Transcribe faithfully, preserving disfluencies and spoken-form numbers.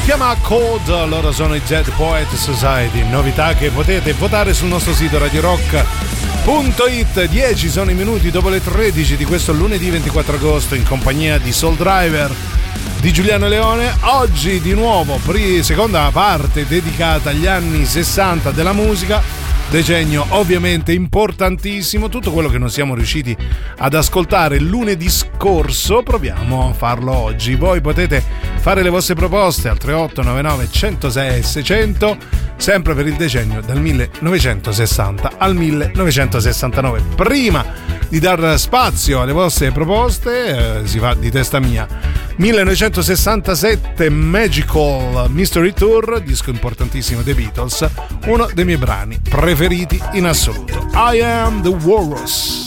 chiama Code, loro sono i Dead Poet Society, novità che potete votare sul nostro sito radio rock punto it. dieci sono i minuti dopo le tredici di questo lunedì ventiquattro agosto in compagnia di Soul Driver, di Giuliano Leone. Oggi di nuovo pri- seconda parte dedicata agli anni sessanta della musica, decennio ovviamente importantissimo. Tutto quello che non siamo riusciti ad ascoltare lunedì scorso proviamo a farlo oggi. Voi potete fare le vostre proposte al tre otto nove nove uno zero sei seicento, sempre per il decennio dal millenovecentosessanta al millenovecentosessantanove. Prima di dar spazio alle vostre proposte, eh, si fa di testa mia. millenovecentosessantasette Magical Mystery Tour, disco importantissimo dei Beatles, uno dei miei brani preferiti in assoluto. I Am the Walrus.